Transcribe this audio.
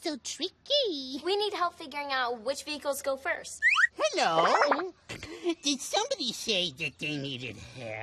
so tricky. We need help figuring out which vehicles go first. Hello? Did somebody say that they needed help?